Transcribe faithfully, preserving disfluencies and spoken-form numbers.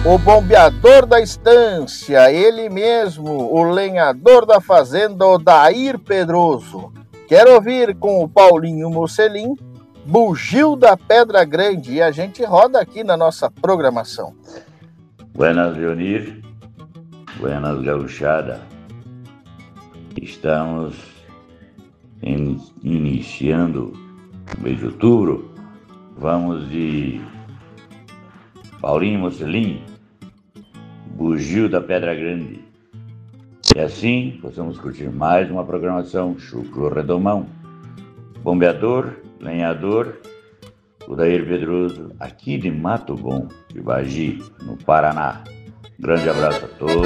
o bombeador da estância, ele mesmo, o lenhador da fazenda, Odair Pedroso. Quero ouvir com o Paulinho Mocelin, Bugio da Pedra Grande, e a gente roda aqui na nossa programação. Buenas, Leonir. Buenas, gauchada. Estamos in, iniciando o mês de outubro. Vamos de Paulinho Mocelin, Bugio da Pedra Grande. E assim possamos curtir mais uma programação Chucro Redomão. Bombeador, lenhador, Odair Pedroso, aqui de Mato Bom, de Bagi, no Paraná. Grande abraço a todos.